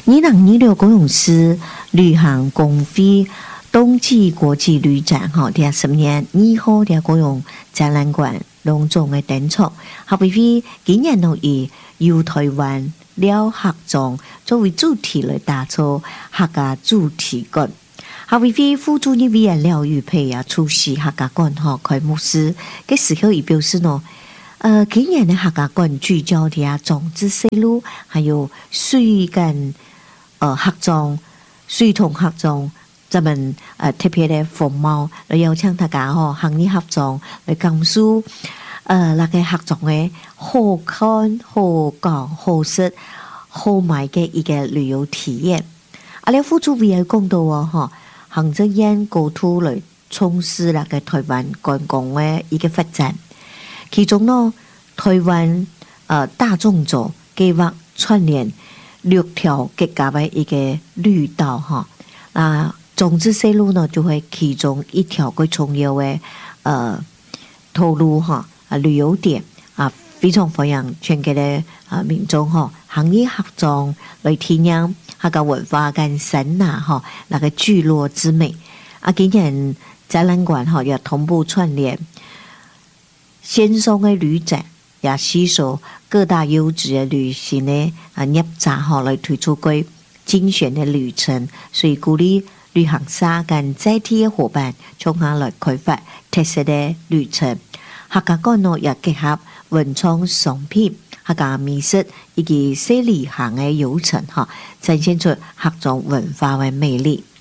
2026高雄市旅行公会冬季国际旅展第10年2號高雄展覽館隆重的登場，合會會今年以由台灣了客莊作為主題來打造客家主題館。合會會副主任委員廖玉佩出席客家館開幕式嘅時候，也表示今年的客家館聚焦的種子細路，還有水跟客莊、水同客莊，咱們特別的風貌來邀請大家行業合作來講述那個客莊的好看、好講、好食、好買嘅一個旅遊體驗。廖副主委講到行政院構圖來從事那個台灣觀光的一個發展。其中台灣大眾組計劃串聯6條國家的一個綠道種子細路就會其中一條最重要的道路旅遊點非常歡迎全國的民眾行業合作來體驗客家文化跟神那個聚落之美。今年展覽館也同步串聯線上的旅展，也吸收各大優質的旅行的業者來推出個精選的旅程，所以鼓勵旅行社跟在地的夥伴從下來開發特色的旅程。客家館也結合文創商品、客家美食以及細旅行的遊程，展現出客莊文化的魅力。